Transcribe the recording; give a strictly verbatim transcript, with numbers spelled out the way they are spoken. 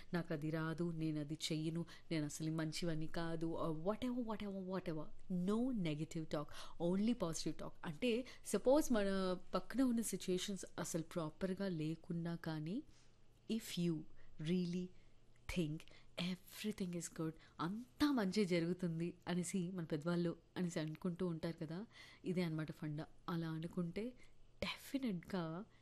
నాకు అది రాదు, నేను అది చెయ్యను, నేను అసలు మంచివని కాదు, what ever what ever what ever. No negative talk, only positive talk. అంటే సపోజ్ మన పక్కన ఉన్న సిచ్యుయేషన్స్ అసలు ప్రాపర్గా లేకున్నా కానీ, if you really think everything is good, అంతా మంచి జరుగుతుంది అనేసి మన పెద్దవాళ్ళు అనేసి అనుకుంటూ ఉంటారు కదా, ఇదే అనమాట ఫండా. అలా అనుకుంటే డెఫినెట్గా